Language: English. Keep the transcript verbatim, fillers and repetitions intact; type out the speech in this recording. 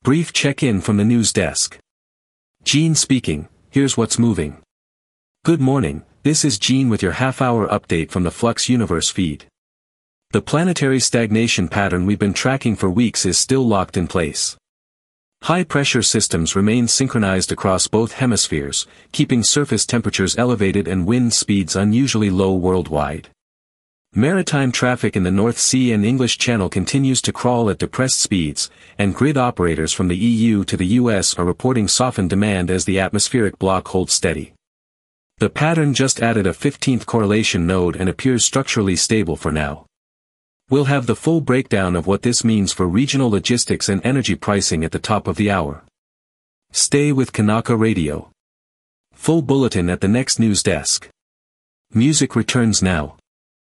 Brief check-in from the news desk. Gene speaking, here's what's moving. Good morning, this is Gene with your half-hour update from the Flux Universe feed. The planetary stagnation pattern we've been tracking for weeks is still locked in place. High-pressure systems remain synchronized across both hemispheres, keeping surface temperatures elevated and wind speeds unusually low worldwide. Maritime traffic in the North Sea and English Channel continues to crawl at depressed speeds, and grid operators from the E U to the U S are reporting softened demand as the atmospheric block holds steady. The pattern just added a fifteenth correlation node and appears structurally stable for now. We'll have the full breakdown of what this means for regional logistics and energy pricing at the top of the hour. Stay with Kanaka Radio. Full bulletin at the next news desk. Music returns now.